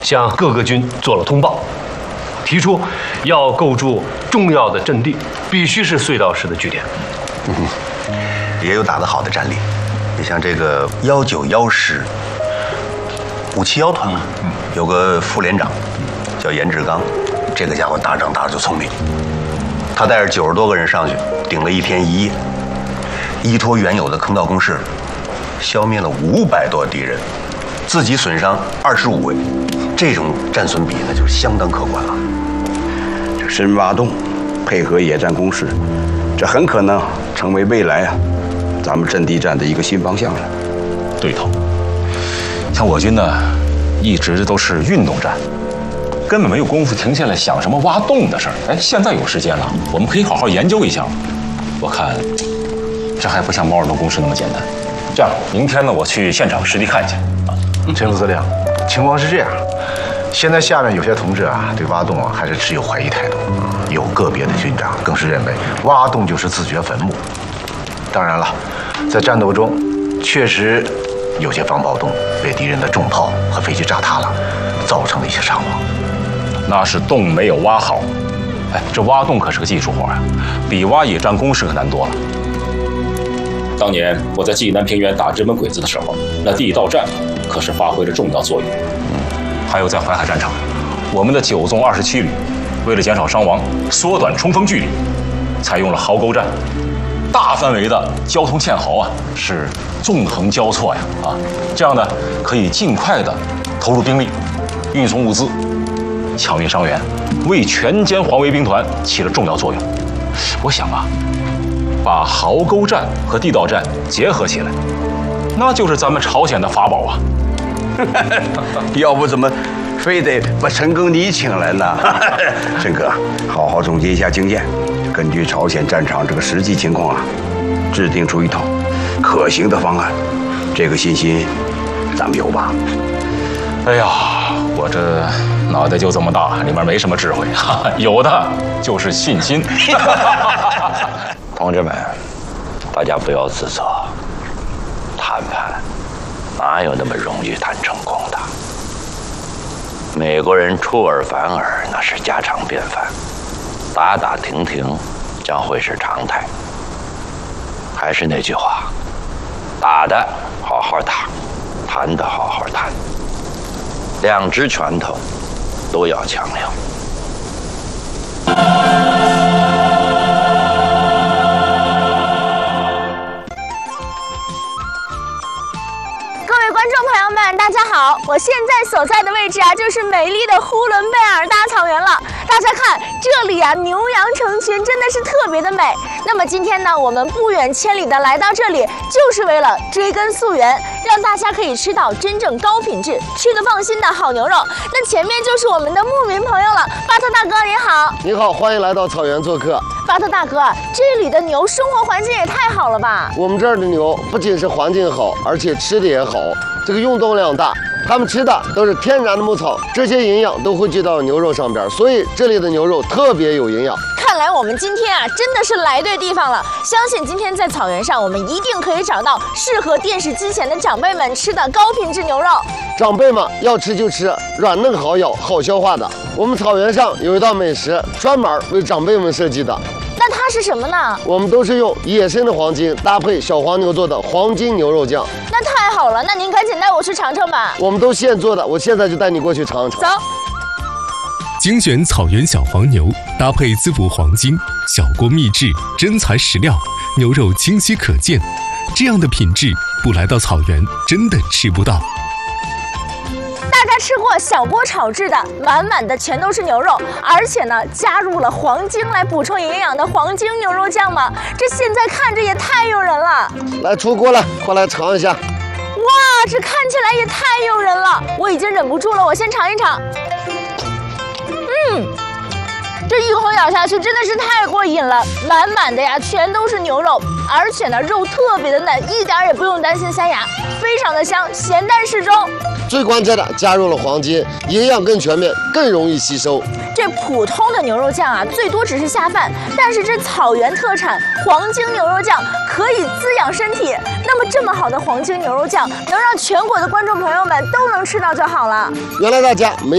向各个军做了通报，提出要构筑重要的阵地，必须是隧道式的据点。 也有打得好的战例，你像这个191师571团，有个副连长叫严志刚，这个家伙打仗打得就聪明，他带着90多个人上去，顶了1天1夜，依托原有的坑道工事，消灭了500多敌人，自己损伤25位，这种战损比那就是相当可观了。 这深挖洞，配合野战攻势，这很可能成为未来咱们阵地战的一个新方向了。 对头，像我军呢，一直都是运动战，根本没有功夫停下来想什么挖洞的事儿。哎，现在有时间了，我们可以好好研究一下。我看，这还不像毛尔东攻势那么简单。这样，明天呢，我去现场实地看一下。 陈副司令，情况是这样，现在下面有些同志对挖洞还是持有怀疑态度，有个别的军长更是认为挖洞就是自掘坟墓。当然了，在战斗中，确实有些防爆洞被敌人的重炮和飞机炸塌了，造成了一些伤亡。 那是洞没有挖好。哎，这挖洞可是个技术活比挖野战工事可难多了。当年我在济南平原打日本鬼子的时候，那地道战可是发挥了重要作用。还有在淮海战场，我们的9纵27旅为了减少伤亡，缩短冲锋距离，采用了壕沟战。大范围的交通堑壕是纵横交错这样呢可以尽快的投入兵力，运送物资，抢运伤员，为全歼黄维兵团起了重要作用。我想把壕沟战和地道战结合起来，那就是咱们朝鲜的法宝要不怎么非得把陈赓你请来呢？陈哥，好好总结一下经验，根据朝鲜战场这个实际情况制定出一套可行的方案。这个信心咱们有吧？ 哎呀，我这脑袋就这么大，里面没什么智慧，有的就是信心。 同志们，大家不要自责，谈判哪有那么容易谈成功的？美国人出尔反尔那是家常便饭，打打停停将会是常态。还是那句话，打的好好打，谈的好好谈，两只拳头都要强硬。 观众朋友们，大家好！我现在所在的位置就是美丽的呼伦贝尔大草原了。大家看，这里牛羊成群，真的是特别的美。那么今天呢，我们不远千里的来到这里，就是为了追根溯源，让大家可以吃到真正高品质、吃得放心的好牛肉。那前面就是我们的牧民朋友了，巴特大哥您好。 你好，欢迎来到草原做客。 巴特大哥，这里的牛生活环境也太好了吧？ 我们这儿的牛不仅是环境好，而且吃的也好。这个运动量大，他们吃的都是天然的牧草，这些营养都汇聚到牛肉上边，所以这里的牛肉特别有营养。 看来我们今天真的是来对地方了。相信今天在草原上，我们一定可以找到适合电视机前的长辈们吃的高品质牛肉。 长辈们要吃就吃软嫩好咬、好消化的。我们草原上有一道美食，专门为长辈们设计的。 那它是什么呢？ 我们都是用野生的黄金搭配小黄牛做的黄金牛肉酱。 那太好了，那您赶紧带我去尝尝吧。 我们都现做的，我现在就带你过去尝尝。 走。 精选草原小黄牛，搭配滋补黄金，小锅秘制，真材实料，牛肉清晰可见。这样的品质，不来到草原真的吃不到。 大家吃过小锅炒制的，满满的全都是牛肉，而且呢加入了黄精来补充营养的黄精牛肉酱吗？这现在看着也太诱人了。 来出锅了，快来尝一下。 哇，这看起来也太诱人了，我已经忍不住了，我先尝一尝。这一口咬下去真的是太过瘾了，满满的全都是牛肉，而且呢肉特别的嫩，一点也不用担心塞牙，非常的香，咸淡适中。 最关键的加入了黄金，营养更全面，更容易吸收。 这普通的牛肉酱最多只是下饭，但是这草原特产黄精牛肉酱可以滋养身体。那么这么好的黄精牛肉酱，能让全国的观众朋友们都能吃到就好了。 原来大家没